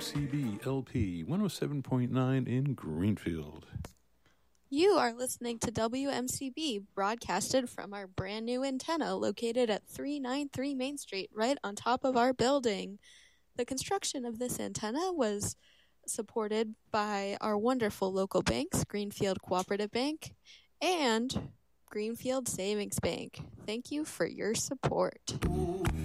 WMCB LP 107.9 in Greenfield. You are listening to WMCB, broadcasted from our brand new antenna located at 393 Main Street, right on top of our building. The construction of this antenna was supported by our wonderful local banks, Greenfield Cooperative Bank and Greenfield Savings Bank. Thank you for your support.